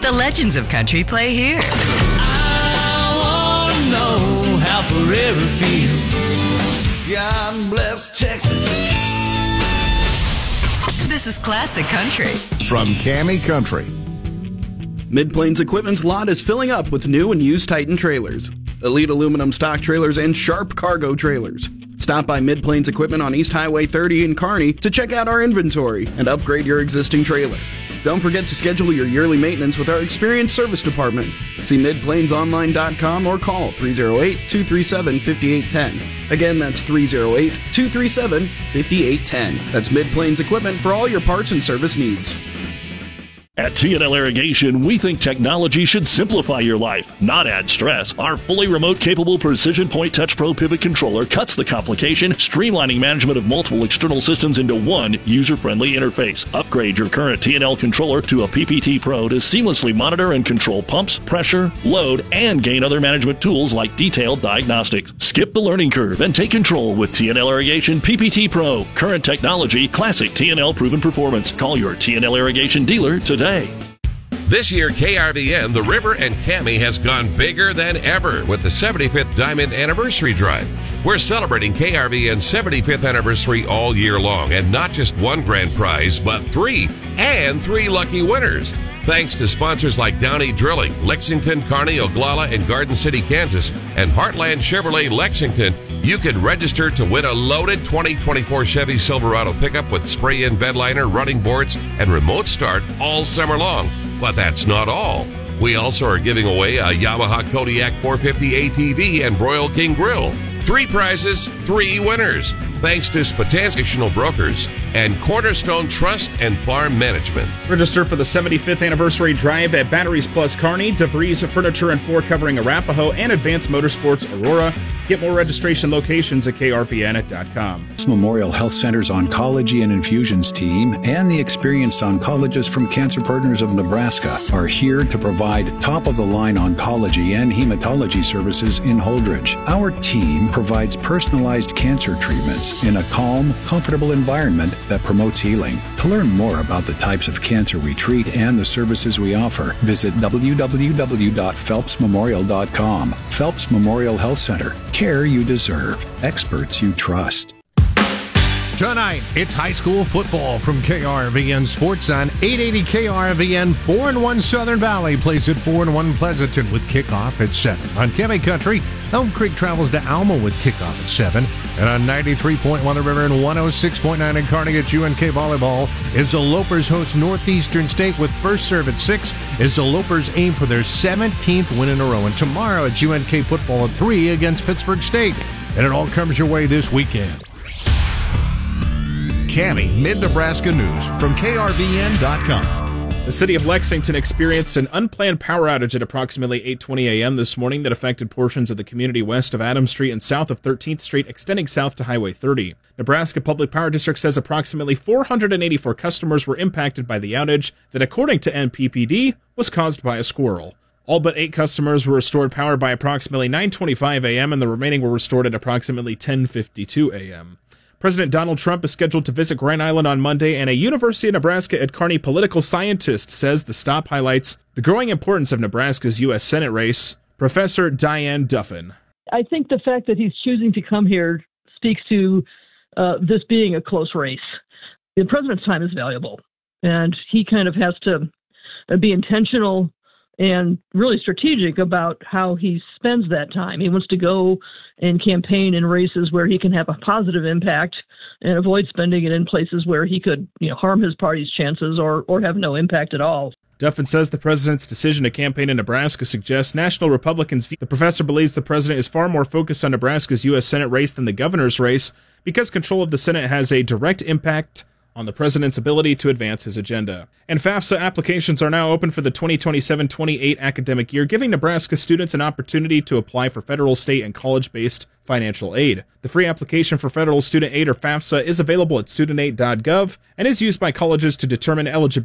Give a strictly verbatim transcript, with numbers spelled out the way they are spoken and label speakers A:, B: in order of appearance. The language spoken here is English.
A: The legends of country play here.
B: I want to know how forever feels. God bless Texas.
A: This is classic country.
C: From Cammy Country.
D: Mid-Plains Equipment's lot is filling up with new and used Titan trailers, Elite aluminum stock trailers, and Sharp cargo trailers. Stop by Mid-Plains Equipment on East Highway thirty in Kearney to check out our inventory and upgrade your existing trailer. Don't forget to schedule your yearly maintenance with our experienced service department. See mid plains online dot com or call three oh eight, two three seven, five eight one oh. Again, that's three oh eight, two three seven, five eight one oh. That's Mid-Plains Equipment for all your parts and service needs.
E: At T and L Irrigation, we think technology should simplify your life, not add stress. Our fully remote-capable Precision Point Touch Pro Pivot Controller cuts the complication, streamlining management of multiple external systems into one user-friendly interface. Upgrade your current T and L controller to a P P T Pro to seamlessly monitor and control pumps, pressure, load, and gain other management tools like detailed diagnostics. Skip the learning curve and take control with T and L Irrigation P P T Pro. Current technology, classic T and L proven performance. Call your T and L Irrigation dealer today.
F: This year, K R V N, The River, and Cammy has gone bigger than ever with the seventy-fifth Diamond Anniversary Drive. We're celebrating K R V N's seventy-fifth anniversary all year long, and not just one grand prize, but three, and three lucky winners. Thanks to sponsors like Downey Drilling, Lexington, Kearney, Oglala, and Garden City, Kansas, and Heartland Chevrolet Lexington, you can register to win a loaded twenty twenty-four Chevy Silverado pickup with spray-in bedliner, running boards, and remote start all summer long. But that's not all. We also are giving away a Yamaha Kodiak four fifty A T V and Royal King Grill. Three prizes, three winners. Thanks to Spatanstional Brokers and Cornerstone Trust and Farm Management.
G: Register for the seventy-fifth Anniversary Drive at Batteries Plus Kearney, DeVries Furniture and Floor Covering Arapahoe, and Advanced Motorsports Aurora. Get more registration locations at K R V N dot com.
H: Memorial Health Center's Oncology and Infusions team and the experienced oncologists from Cancer Partners of Nebraska are here to provide top-of-the-line oncology and hematology services in Holdridge. Our team provides personalized cancer treatments in a calm, comfortable environment that promotes healing. To learn more about the types of cancer we treat and the services we offer, visit w w w dot phelps memorial dot com. Phelps Memorial Health Center. Care you deserve. Experts you trust.
I: Tonight, it's high school football from K R V N Sports on eight eighty K R V N. four and one Southern Valley plays at four and one Pleasanton with kickoff at seven. On Cammy Country, Elm Creek travels to Alma with kickoff at seven. And on ninety-three point one The River and one oh six point nine in Kearney at U N K Volleyball, is the Lopers host Northeastern State with first serve at six, as the Lopers aim for their seventeenth win in a row. And tomorrow at U N K Football at three against Pittsburgh State. And it all comes your way this weekend.
C: Cammy, Mid-Nebraska News from K R V N dot com.
G: The city of Lexington experienced an unplanned power outage at approximately eight twenty a.m. this morning that affected portions of the community west of Adams Street and south of thirteenth Street, extending south to Highway thirty. Nebraska Public Power District says approximately four hundred eighty-four customers were impacted by the outage that, according to N P P D, was caused by a squirrel. All but eight customers were restored power by approximately nine twenty-five a.m., and the remaining were restored at approximately ten fifty-two a.m. President Donald Trump is scheduled to visit Grand Island on Monday, and a University of Nebraska at Kearney political scientist says the stop highlights the growing importance of Nebraska's U S Senate race. Professor Diane Duffin.
J: I think the fact that he's choosing to come here speaks to uh, this being a close race. The president's time is valuable, and he kind of has to be intentional and really strategic about how he spends that time. He wants to go and campaign in races where he can have a positive impact and avoid spending it in places where he could, you know, harm his party's chances or, or have no impact at all.
G: Duffin says the president's decision to campaign in Nebraska suggests national Republicans. The professor believes the president is far more focused on Nebraska's U S Senate race than the governor's race because control of the Senate has a direct impact on the president's ability to advance his agenda. And FAFSA applications are now open for the twenty twenty-seven twenty-eight academic year, giving Nebraska students an opportunity to apply for federal, state, and college-based financial aid. The free application for federal student aid, or FAFSA, is available at student aid dot gov and is used by colleges to determine eligibility